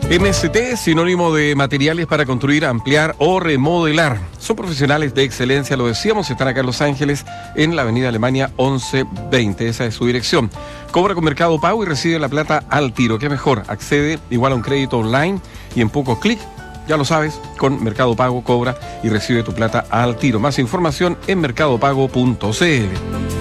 MST, sinónimo de materiales para construir, ampliar o remodelar. Son profesionales de excelencia, lo decíamos, están acá en Los Ángeles, en la avenida Alemania 1120. Esa es su dirección. Cobra con Mercado Pago y recibe la plata al tiro. ¿Qué mejor? Accede igual a un crédito online y en pocos clics, ya lo sabes, con Mercado Pago cobra y recibe tu plata al tiro. Más información en mercadopago.cl.